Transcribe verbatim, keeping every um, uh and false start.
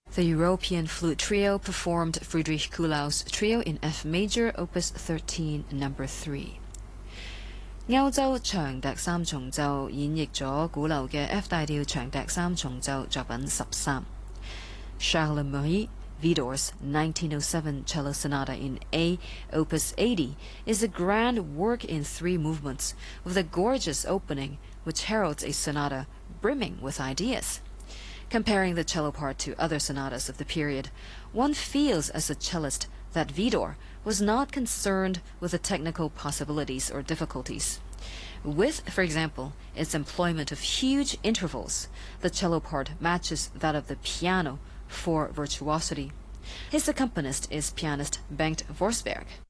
The European Flute Trio performed Friedrich Kuhlau's Trio in F major, Opus thirteen, number three. 歐洲長笛三重奏演繹咗古流嘅 F 大調長笛三重奏作品十三。Charles-Marie Widor's nineteen oh seven Cello Sonata in A, Opus eighty, is a grand work in three movements, with a gorgeous opening which heralds a sonata brimming with ideas. Comparing the cello part to other sonatas of the period, one feels as a cellist that Widor was not concerned with the technical possibilities or difficulties. With, for example, its employment of huge intervals, the cello part matches that of the piano for virtuosity. His accompanist is pianist Bengt Forsberg.